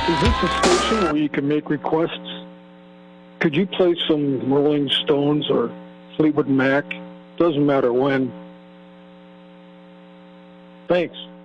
Is this a station where you can make requests? Could you play some Rolling Stones or Fleetwood Mac? Doesn't matter when. Thanks.